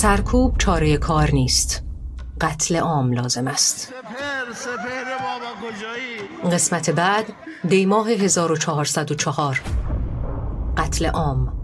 سرکوب چاره کار نیست، قتل عام لازم است. سپهر بابا کجایی؟ قسمت بعد، دیماه 1404، قتل عام.